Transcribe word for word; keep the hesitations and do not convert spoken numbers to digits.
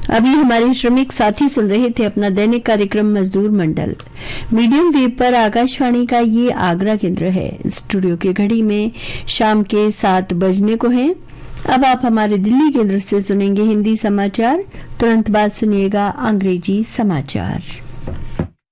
अभी हमारे श्रमिक साथी सुन रहे थे अपना दैनिक कार्यक्रम मजदूर मंडल। मीडियम वेव पर आकाशवाणी का ये आगरा केंद्र है। स्टूडियो की घड़ी में शाम के सात बजने को है। अब आप हमारे दिल्ली केंद्र से सुनेंगे हिंदी समाचार। तुरंत बाद सुनिएगा अंग्रेजी समाचार।